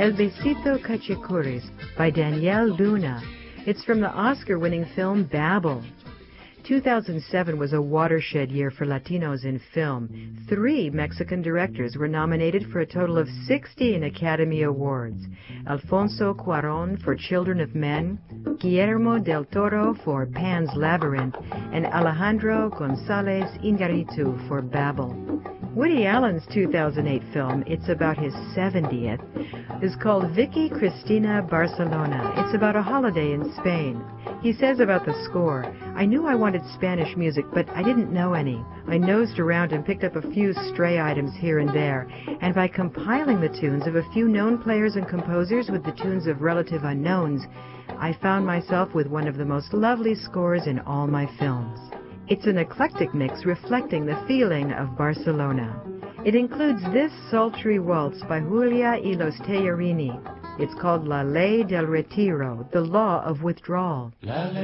El Besito Cachicuris by Daniel Luna. It's from the Oscar-winning film Babel. 2007 was a watershed year for Latinos in film. 3 Mexican directors were nominated for a total of 16 Academy Awards. Alfonso Cuarón for Children of Men, Guillermo del Toro for Pan's Labyrinth, and Alejandro González Iñárritu for Babel. Woody Allen's 2008 film, It's About His 70th, is called Vicky Cristina Barcelona. It's about a holiday in Spain. He says about the score, I knew I wanted Spanish music, but I didn't know any. I nosed around and picked up a few stray items here and there, and by compiling the tunes of a few known players and composers with the tunes of relative unknowns, I found myself with one of the most lovely scores in all my films. It's an eclectic mix reflecting the feeling of Barcelona. It includes this sultry waltz by Julia y los Tellarini. It's called La Ley del Retiro, the law of withdrawal.